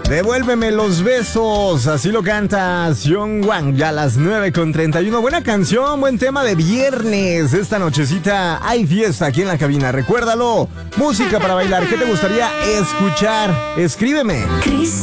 Devuélveme los besos, así lo canta Sion Wang, ya a las 9:31. Buena canción, buen tema de viernes. Esta nochecita hay fiesta aquí en la cabina, recuérdalo. Música para bailar, ¿qué te gustaría escuchar? Escríbeme.